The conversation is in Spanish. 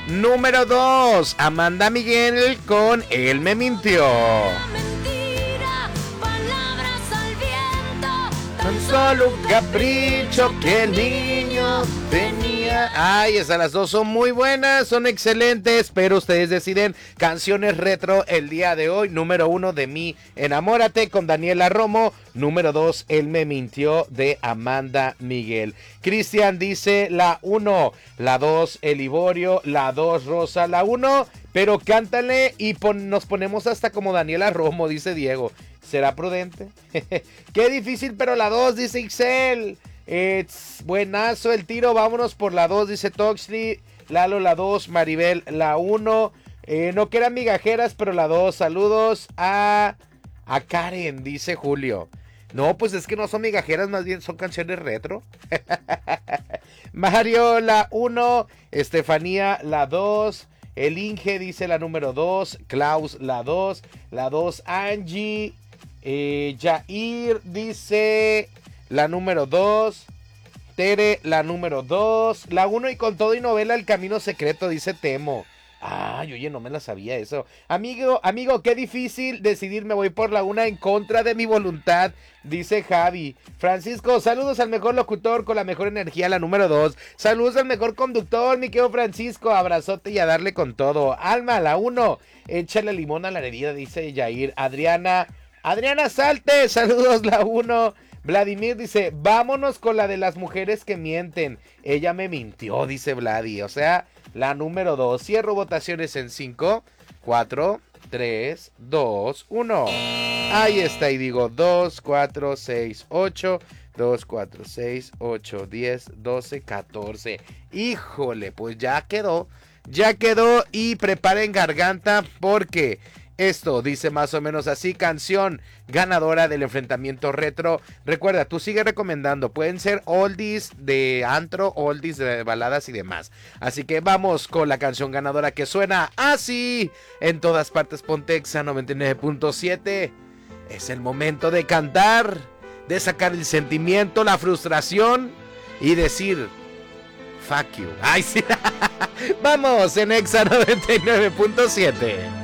Número 2, Amanda Miguel con Él me mintió. Tan solo un capricho que el niño tenía. Ay, esas las dos son muy buenas, son excelentes, pero ustedes deciden. Canciones retro el día de hoy. Número 1 de mí, Enamórate con Daniela Romo. Número 2, Él me mintió de Amanda Miguel. Cristian dice la 1, la 2, El Ivorio, la 2, Rosa, la 1, pero cántale y nos ponemos hasta como Daniela Romo, dice Diego. ¿Será prudente? Qué difícil, pero la 2, dice Ixel. Buenazo el tiro, vámonos por la 2, dice Toxley. Lalo, la 2, Maribel, la 1. No que eran migajeras, pero la 2. Saludos a Karen, dice Julio. No, pues es que no son migajeras, más bien son canciones retro. Mario, la 1. Estefanía, la 2. El Inge dice la número 2. Klaus, la 2. La 2, Angie. Jair dice la número 2. Tere, la número 2. La 1 y con todo y novela El Camino Secreto, dice Temo. Ay, oye, no me la sabía eso. Amigo, qué difícil decidir. Me voy por la 1 en contra de mi voluntad, dice Javi. Francisco, saludos al mejor locutor con la mejor energía, la número 2. Saludos al mejor conductor, mi querido Francisco. Abrazote y a darle con todo. Alma, la 1. Échale limón a la herida, dice Jair. Adriana, salte. Saludos, la 1. Vladimir dice, vámonos con la de las mujeres que mienten. Ella me mintió, dice Vladi. O sea, la número 2. Cierro votaciones en 5, 4, 3, 2, 1. Ahí está, y digo 2, 4, 6, 8. 2, 4, 6, 8, 10, 12, 14. Híjole, pues ya quedó y preparen garganta porque esto dice más o menos así. Canción ganadora del enfrentamiento retro. Recuerda, tú sigue recomendando. Pueden ser oldies de antro, oldies de baladas y demás. Así que vamos con la canción ganadora que suena así. En todas partes Pontexa 99.7. Es el momento de cantar, de sacar el sentimiento, la frustración y decir fuck you. Ay, sí. Vamos en Exa 99.7.